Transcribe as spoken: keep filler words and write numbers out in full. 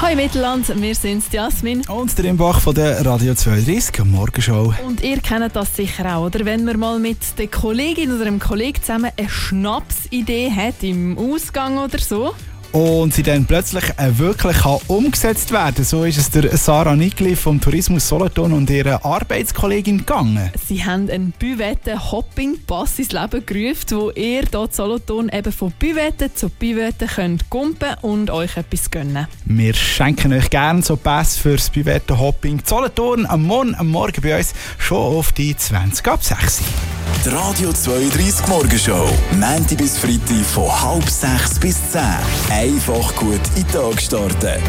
Hallo Mittelland, wir sind Jasmin und der Imbach von der Radio zweiunddreißig Morgenshow. und ihr kennt das sicher auch, oder? Wenn man mal mit der Kollegin oder dem Kollegen zusammen eine Schnapsidee hat im Ausgang oder so. Und sie dann plötzlich äh, wirklich kann umgesetzt werden. So ist es der Sarah Nigli vom Tourismus Solothurn und ihrer Arbeitskollegin gegangen. Sie haben einen Büvette-Hopping-Pass ins Leben gerufen, wo ihr hier in Solothurn eben von Büvette zu Büvette könnt kumpen und euch etwas gönnen. Wir schenken euch gerne so Pässe fürs Büvette-Hopping Solothurn am Morgen, am Morgen bei uns schon auf die zwanzig ab sechs. Die Radio zweiunddreißig Morgenshow. Montag bis Freitag von halb sechs bis zehn. Einfach gut in den Tag starten.